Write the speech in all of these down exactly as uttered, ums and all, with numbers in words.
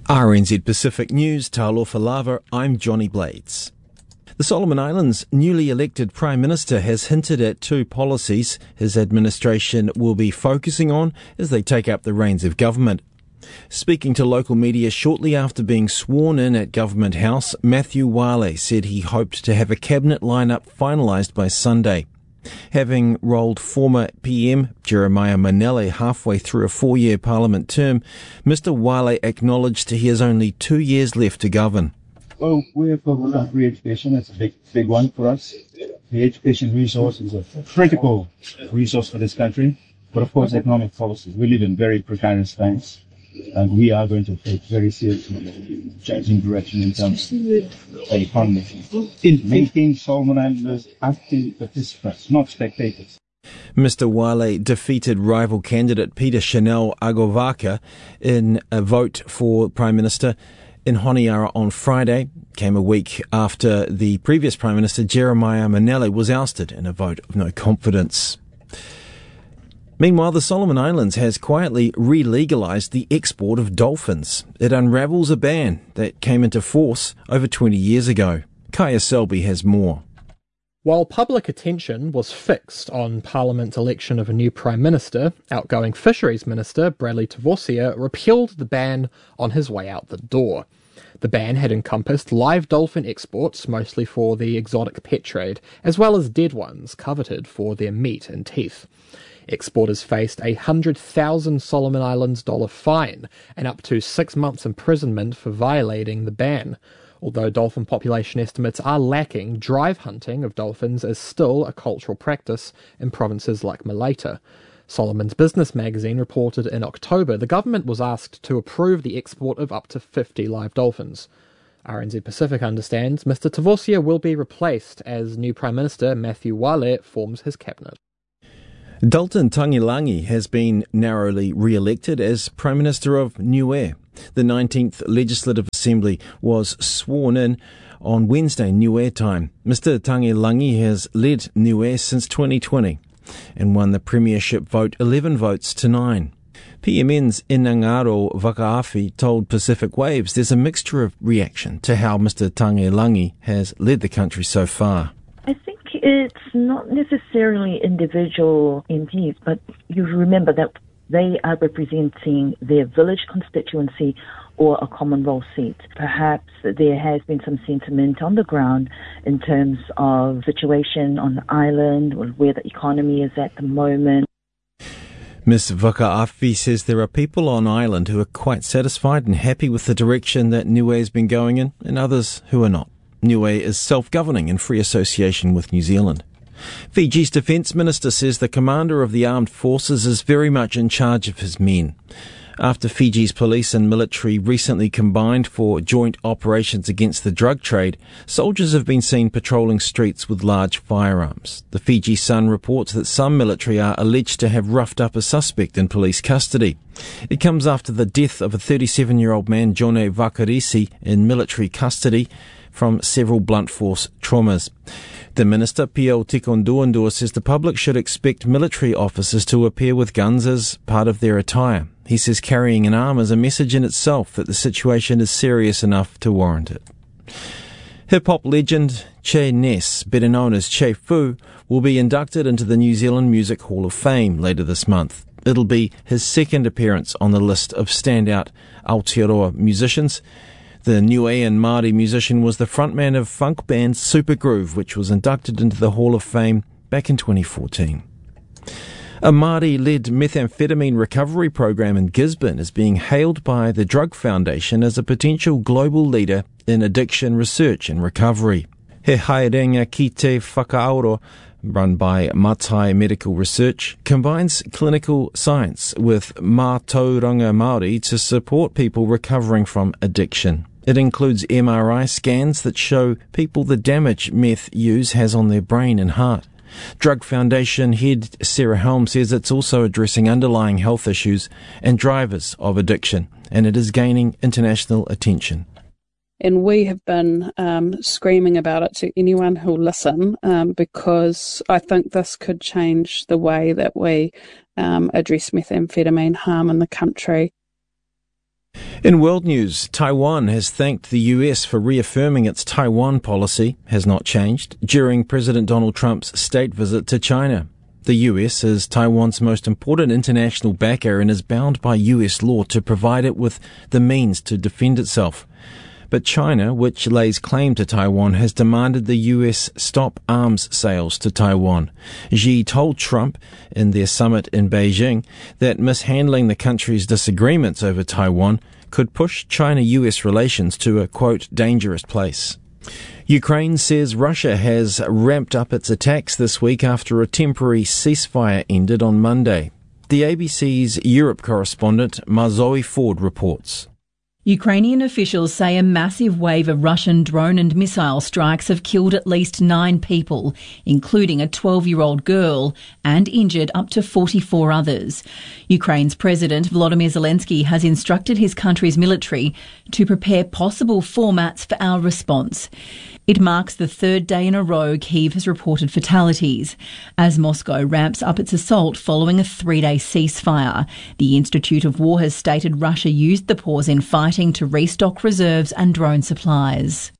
R N Z Pacific News, Talofa Lava, I'm Johnny Blades. The Solomon Islands' newly elected Prime Minister has hinted at two policies his administration will be focusing on as they take up the reins of government. Speaking to local media shortly after being sworn in at Government House, Matthew Wale said he hoped to have a cabinet lineup finalised by Sunday. Having rolled former P M Jeremiah Manele halfway through a four-year parliament term, Mister Wale acknowledged he has only two years left to govern. Well, we're focused on free education. That's a big, big one for us. The education resource is a critical resource for this country. But of course, economic policy. We live in very precarious times, and we are going to take very seriously changing direction in terms of the economy. In making Solomon Islanders active participants, not spectators. Mister Wale defeated rival candidate Peter Chanel Agovaka in a vote for Prime Minister in Honiara on Friday. Came a week after the previous Prime Minister Jeremiah Manele was ousted in a vote of no confidence. Meanwhile, the Solomon Islands has quietly re-legalised the export of dolphins. It unravels a ban that came into force over twenty years ago. Kaya Selby has more. While public attention was fixed on Parliament's election of a new Prime Minister, outgoing Fisheries Minister Bradley Tavosia repealed the ban on his way out the door. The ban had encompassed live dolphin exports, mostly for the exotic pet trade, as well as dead ones coveted for their meat and teeth. Exporters faced a one hundred thousand Solomon Islands dollar fine and up to six months imprisonment for violating the ban. Although dolphin population estimates are lacking, drive hunting of dolphins is still a cultural practice in provinces like Malaita. Solomon's Business magazine reported in October the government was asked to approve the export of up to fifty live dolphins. R N Z Pacific understands Mister Tavosia will be replaced as new Prime Minister Matthew Wale forms his cabinet. Dalton Tangilangi has been narrowly re-elected as Prime Minister of Niue. The nineteenth Legislative Assembly was sworn in on Wednesday, Niue time. Mister Tangilangi has led Niue since twenty twenty and won the premiership vote eleven votes to nine. P M N's Inangaro Vakaafi told Pacific Waves there's a mixture of reaction to how Mister Tangilangi has led the country so far. I think it's not necessarily individual M Ps, but you remember that they are representing their village constituency or a common role seat. Perhaps there has been some sentiment on the ground in terms of situation on the island or where the economy is at the moment. Miz Vakaafi says there are people on island who are quite satisfied and happy with the direction that Niue has been going in, and others who are not. Niue is self-governing in free association with New Zealand. Fiji's Defence Minister says the commander of the armed forces is very much in charge of his men. After Fiji's police and military recently combined for joint operations against the drug trade, soldiers have been seen patrolling streets with large firearms. The Fiji Sun reports that some military are alleged to have roughed up a suspect in police custody. It comes after the death of a thirty-seven-year-old man, Jone Vakarisi, in military custody from several blunt force traumas. The Minister, Pio Tikonduandua, says the public should expect military officers to appear with guns as part of their attire. He says carrying an arm is a message in itself that the situation is serious enough to warrant it. Hip-hop legend Che Ness, better known as Che Fu, will be inducted into the New Zealand Music Hall of Fame later this month. It'll be his second appearance on the list of standout Aotearoa musicians. The Niuean Māori musician was the frontman of funk band Supergroove, which was inducted into the Hall of Fame back in twenty fourteen. A Māori-led methamphetamine recovery program in Gisborne is being hailed by the Drug Foundation as a potential global leader in addiction research and recovery. He Haerenga Ki Te Whakaauro, run by Matai Medical Research, combines clinical science with mātauranga Māori to support people recovering from addiction. It includes M R I scans that show people the damage meth use has on their brain and heart. Drug Foundation head Sarah Helm says it's also addressing underlying health issues and drivers of addiction, and it is gaining international attention. And we have been um, screaming about it to anyone who'll listen, um, because I think this could change the way that we um, address methamphetamine harm in the country. In world news, Taiwan has thanked the U S for reaffirming its Taiwan policy has not changed during President Donald Trump's state visit to China. The U S is Taiwan's most important international backer and is bound by U S law to provide it with the means to defend itself. But China, which lays claim to Taiwan, has demanded the U S stop arms sales to Taiwan. Xi told Trump in their summit in Beijing that mishandling the country's disagreements over Taiwan could push China-U S relations to a, quote, dangerous place. Ukraine says Russia has ramped up its attacks this week after a temporary ceasefire ended on Monday. The A B C's Europe correspondent Marzoe Ford reports. Ukrainian officials say a massive wave of Russian drone and missile strikes have killed at least nine people, including a twelve-year-old girl, and injured up to forty-four others. Ukraine's President Volodymyr Zelensky has instructed his country's military to prepare possible formats for our response. It marks the third day in a row Kyiv has reported fatalities, as Moscow ramps up its assault following a three-day ceasefire. The Institute of War has stated Russia used the pause in fighting to restock reserves and drone supplies.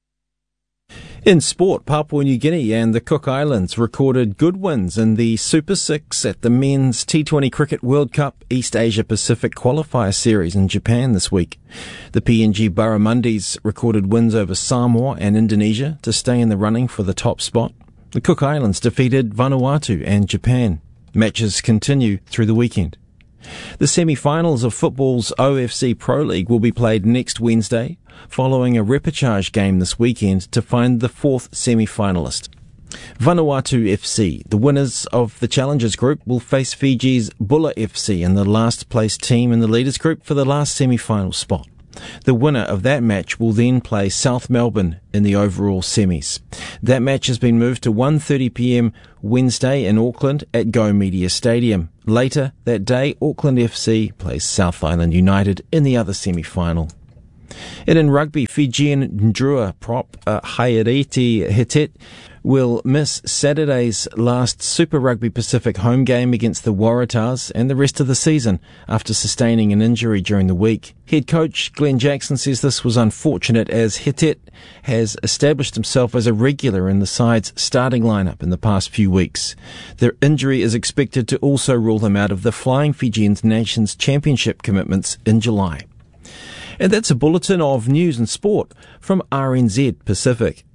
In sport, Papua New Guinea and the Cook Islands recorded good wins in the Super Six at the Men's T twenty Cricket World Cup East Asia Pacific Qualifier Series in Japan this week. The P N G Barramundis recorded wins over Samoa and Indonesia to stay in the running for the top spot. The Cook Islands defeated Vanuatu and Japan. Matches continue through the weekend. The semi-finals of football's O F C Pro League will be played next Wednesday, following a repechage game this weekend to find the fourth semi-finalist. Vanuatu F C, the winners of the Challengers Group, will face Fiji's Bula F C in the last-placed team in the Leaders Group for the last semi-final spot. The winner of that match will then play South Melbourne in the overall semis. That match has been moved to one thirty p m Wednesday in Auckland at Go Media Stadium. Later that day, Auckland F C plays South Island United in the other semi-final. And in rugby, Fijian Ndrua prop uh, Haireti Hitet will miss Saturday's last Super Rugby Pacific home game against the Waratahs and the rest of the season after sustaining an injury during the week. Head coach Glenn Jackson says this was unfortunate as Hitet has established himself as a regular in the side's starting lineup in the past few weeks. Their injury is expected to also rule him out of the Flying Fijians Nations Championship commitments in July. And that's a bulletin of news and sport from R N Z Pacific.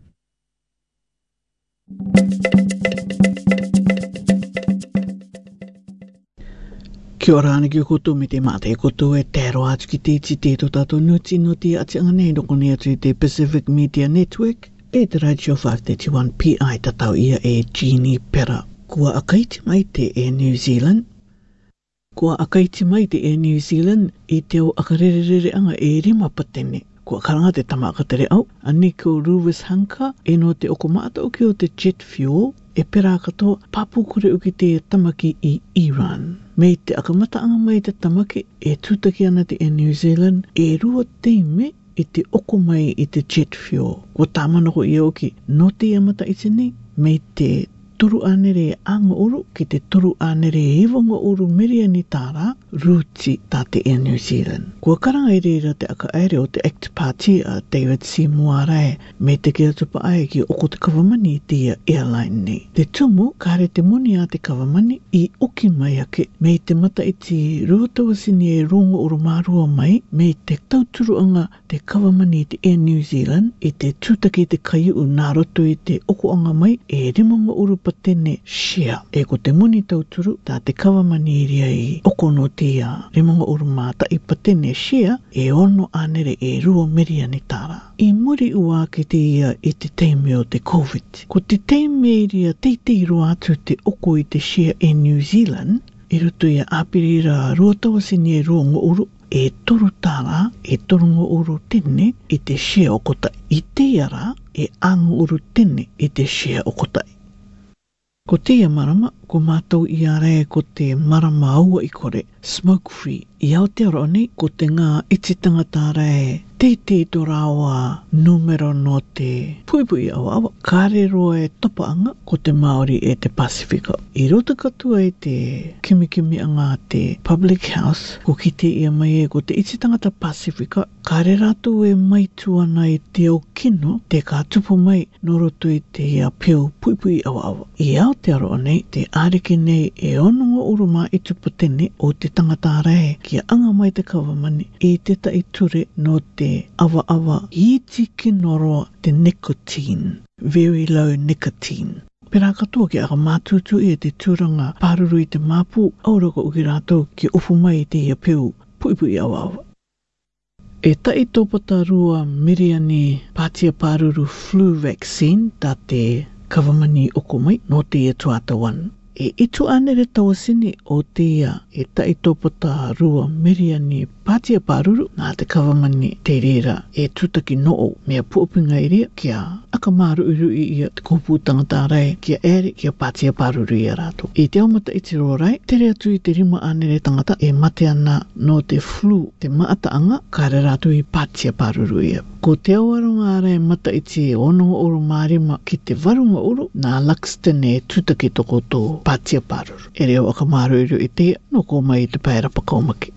Kia ora ana ki koutou me te mate koutou e tēro atu ki te iti te to tātou nuti no te ati anga nei roko nei atu i te Pacific Media Network e te Radio five thirty-one P I tatau ia e Jeannie Pera. Kua akaiti mai te e New Zealand. Kua akaiti mai te e New Zealand i te o akarerere anga e rima patene. Kua karanga te tamaka tere au, ani ko Ruvis Hanka e no te okomata o ki o te jet fuel e pera katoa papu kore uki te tamaki i Iran. Mei te akamata anga mai te tamaki e tūtaki ana te e New Zealand e rua teime i te oko mai i te jet fuel. Kua tāmana ko i oki no te amata i tini mei te toru anere anga uru ki te toru anere hewanga uru meria ni tāra ruti tā te e New Zealand. Kua karanga i reira te aka aere o te Act Party a David C. Moarae me te kia tupa ai ki oko te kawamani i te airline nei. Te tumu kare te moni a te kawamani i oki mai ake me te mata i te ruatawasini e rongo uru marua mai me te tauturuanga te kawamani i te e New Zealand i te tūtaki te kaiu nā roto i te oko anga mai e rimanga uru patene share. E ko te moni tauturu tā te kawamani ria i oko no te a rimanga uru māta i patene share e ono anere e rua meria ni tāra. I muri ua ki te ia i te teime o te COVID. Ko te teime ria teitei rua atu te oko i te share e New Zealand i rutu ia apirira ruatawasini e ruongo uru e toru tāra e torungo uru tene i te share o kota i te ara e angu uru tene i te share o kota. Ko te marama, ko mātou i are ko te marama aua i kore, smoke free. I Aotearoa nei, ko te ngā iti tangata re te te torawa numero no te puipui awa awa karero e topaanga ko te Māori e te Pasifika. I rota katua e te kimikimi anga te public house ko ki te ia mai e ko te iti tangata Pasifika kare ratu e mai tuana i te o kino te ka tupu mai no roto i te ia pio puipui awa awa. I au te aroa nei te ariki nei e ononga uruma i tupu tene o te tangata arae kia anga mai te kawamani i te ta i ture no te awa awa i tiki noroa te nicotine, very low nicotine. Pera katoa ki aka mātutu i te tūranga pāruru i te māpū, auraka uki rātou ki ufu mai te ia pēu puipui awa awa. E tai tōpata rua miriani pātia pāruru flu vaccine tā te kawamani oko mai no te ia tuatawan. E itu anere tawasini o te ia e tai tōpata rua miriani pātia pāruru nā te kawamani te rera e tutaki noo mea puopinga i rea kia aka māru uru i ia te kōpū tangata rai kia ere kia pātia pāruru i a rātou. E te aumata i te roa rai, te rea tui te rima anere tangata e mate ana no te flu te maataanga kāre rātou i pātia pāruru ia. Ko te awaronga rai mata i te ono oro mārima ki te varunga uru nā Luxton e tutaki toko tō pātia pāruru. E reo aka māru uru i te no ko mai i te pēra pakaumaki.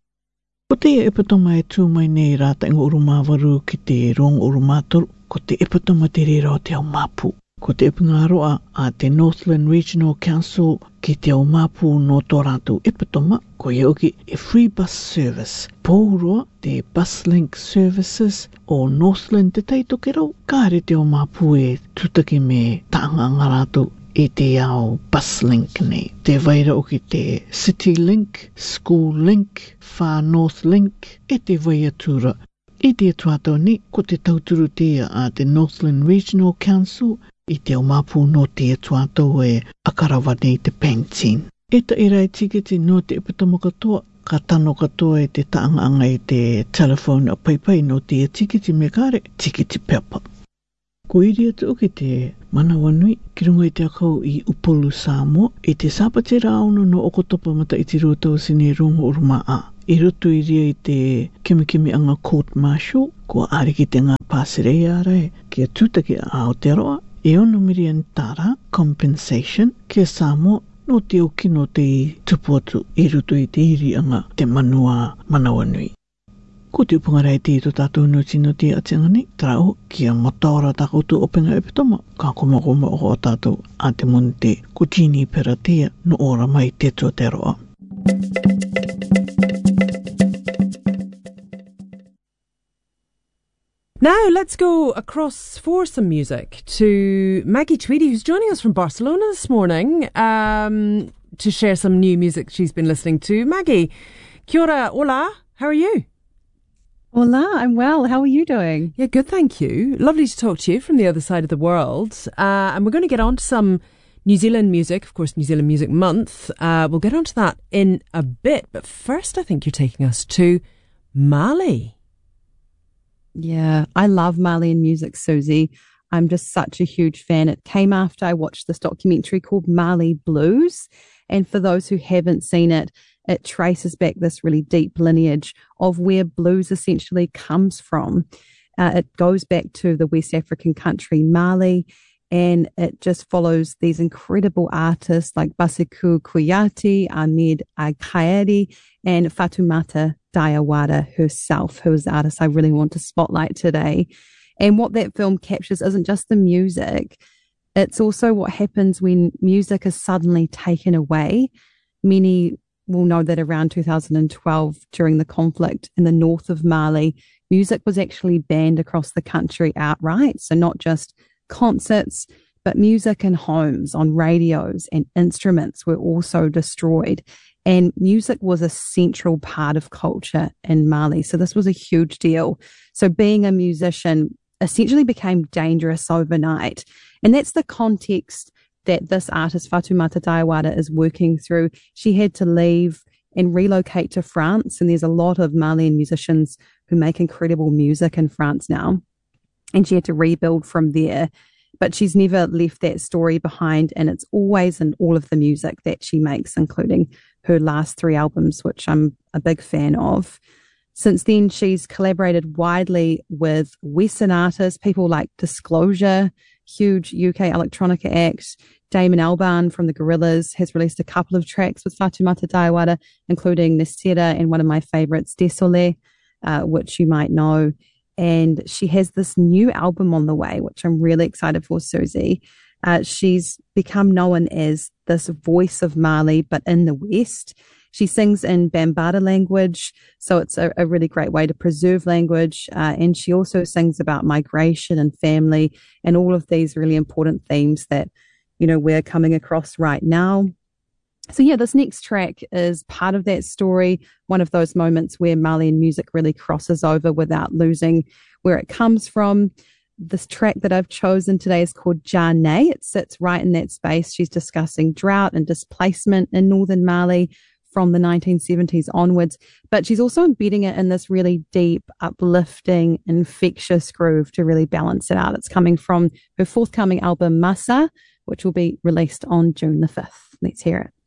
Ko te epatoma e tū mai nei rāta ingo urumāwaru ki te rong urumātoru, ko te epatoma te rera o te au māpū. Ko te epingaroa a te Northland Regional Council ki te au māpū no tō rātou epatoma, ko ia oki e free bus service. Pōroa te Buslink Services o Northland te teitokero, kāre te au māpū e tutaki me taanga rātou e te ao Buslink nei. Te waira o ki te CityLink, SchoolLink, Far North Link, e te waia tura. I te tuatau ni, ko te tauturu tia a te Northland Regional Council, i te o mapu no te tuatau e akarawa nei te Pangtine. E ta ira e tikiti no te epatama katoa, ka tano katoa e te taanga i te telephone a paipai no te tikiti me kare, tikiti pepa. Ko iri atu o ki te manawanui, ki runga i te akau i Upolu Samoa, i te sapatera auna no okotopa mata i te rotau sine runga uruma a. I roto i ria i te kimikimi anga court martial, ko ariki te ngā pāserei ārai, kia tūtaki a Aotearoa, e ono mirian tāra, compensation, kia Samoa, no te o kino te tupu atu, i roto i te iri anga te manua manawanui. Ko te upungarai te ito tātou no tino te atengani, trao kia mataora tākoutu openga epitoma, ka komakoma o o tātou a te monte ko tini peratea no ora mai te Aotearoa. Now let's go across for some music to Maggie Tweedy, who's joining us from Barcelona this morning um, to share some new music she's been listening to. Maggie, kia ora, hola, how are you? Hola, I'm well. How are you doing? Yeah, good, thank you. Lovely to talk to you from the other side of the world. Uh, and we're going to get on to some New Zealand music, of course, New Zealand Music Month. Uh, we'll get on to that in a bit. But first, I think you're taking us to Mali. Yeah, I love Malian music, Susie. I'm just such a huge fan. It came after I watched this documentary called Mali Blues. And for those who haven't seen it, it traces back this really deep lineage of where blues essentially comes from. Uh, it goes back to the West African country Mali, and it just follows these incredible artists like Basikou Kouyate, Ahmed Aghaeri, and Fatoumata Diawara herself, who is the artist I really want to spotlight today. And what that film captures isn't just the music, it's also what happens when music is suddenly taken away. Many will know that around two thousand twelve, during the conflict in the north of Mali, music was actually banned across the country outright. So not just concerts, but music in homes, on radios, and instruments were also destroyed. And music was a central part of culture in Mali. So this was a huge deal. So being a musician essentially became dangerous overnight. And that's the context that this artist, Fatoumata Diawara, is working through. She had to leave and relocate to France. And there's a lot of Malian musicians who make incredible music in France now. And she had to rebuild from there. But she's never left that story behind. And it's always in all of the music that she makes, including her last three albums, which I'm a big fan of. Since then, she's collaborated widely with Western artists, people like Disclosure, huge U K electronica act. Damon Albarn from the Gorillaz has released a couple of tracks with Fatoumata Diawara, including Nesera and one of my favorites, Désolé, uh, which you might know. And she has this new album on the way, which I'm really excited for, Susie. Uh, she's become known as this voice of Mali, but in the West. She sings in Bambara language, so it's a, a really great way to preserve language. Uh, and she also sings about migration and family and all of these really important themes that, you know, we're coming across right now. So yeah, this next track is part of that story, one of those moments where Malian music really crosses over without losing where it comes from. This track that I've chosen today is called Jane. It sits right in that space. She's discussing drought and displacement in northern Mali from the nineteen seventies onwards, but she's also embedding it in this really deep, uplifting, infectious groove to really balance it out. It's coming from her forthcoming album, Massa, which will be released on June the fifth. Let's hear it.